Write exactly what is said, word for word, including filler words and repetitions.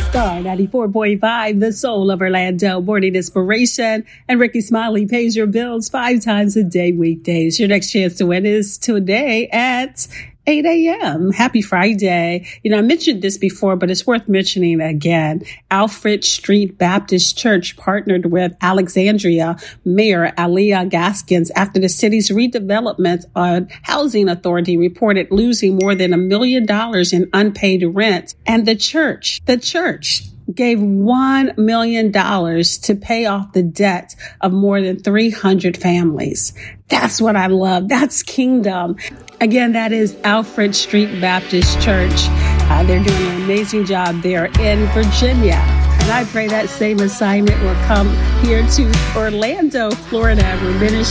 Star ninety-four point five, the soul of Orlando, morning inspiration. And Ricky Smiley pays your bills five times a day, weekdays. Your next chance to win is today at eight a.m. Happy Friday. You know, I mentioned this before, but it's worth mentioning again. Alfred Street Baptist Church partnered with Alexandria Mayor Aliyah Gaskins after the city's redevelopment on housing authority reported losing more than a million dollars in unpaid rent. And the church, the church gave one million dollars to pay off the debt of more than three hundred families. That's what I love. That's kingdom. Again, that is Alfred Street Baptist Church. Uh, they're doing an amazing job there in Virginia. And I pray that same assignment will come here to Orlando, Florida. We're ministering